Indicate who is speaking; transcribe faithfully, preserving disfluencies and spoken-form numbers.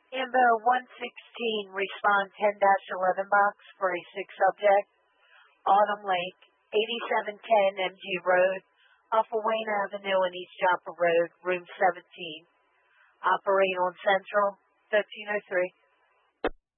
Speaker 1: Amber one sixteen, respond ten eleven box for a six subject. Autumn Lake, eighty-seven ten M G Road, off of Wayne Avenue and East Joppa Road, room seventeen. Operate on Central, thirteen oh three.